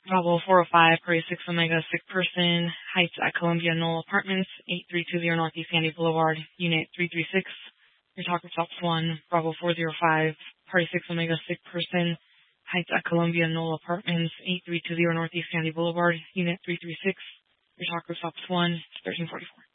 Bravo 405, Party 6 Omega, sick person, Heights at Columbia Knoll Apartments, 8320 Northeast Sandy Boulevard, Unit 336. Your talker stops 1, Bravo 405, Party 6 Omega, sick person, Heights at Columbia Knoll Apartments, 8320 Northeast Sandy Boulevard, Unit 336. Your talker stops 1, 1344.